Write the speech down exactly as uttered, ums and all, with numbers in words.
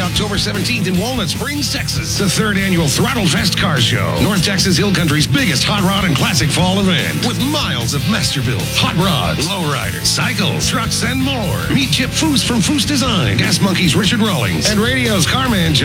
October seventeenth in Walnut Springs, Texas. The third annual Throttle Fest Car Show. North Texas Hill Country's biggest hot rod and classic fall event. With miles of Masterbuilt, hot rods, lowriders, cycles, trucks, and more. Meet Chip Foose from Foose Design, Gas Monkey's Richard Rawlings, and Radio's Carman John